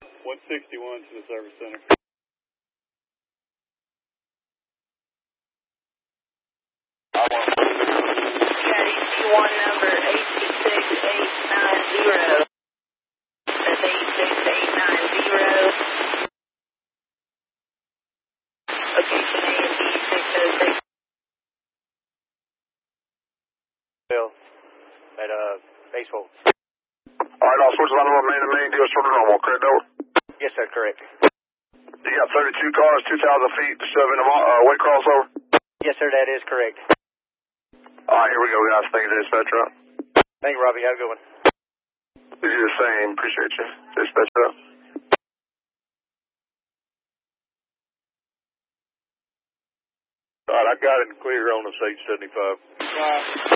161 to the service center. one number 86890. That's 86890. Location AMD 606. Bill, at baseball. Alright, I'll switch line number main to main, deal sort of normal, correct, Delta? Yes, sir, correct. You got 32 cars, 2,000 feet, 7 weight crossover? Yes, sir, that is correct. Alright, here we go, guys. Thank you, dispatcher. Thank you, Robbie. Have a good one. You do the same. Appreciate you. Dispatcher. Alright, I got it clear on the 875.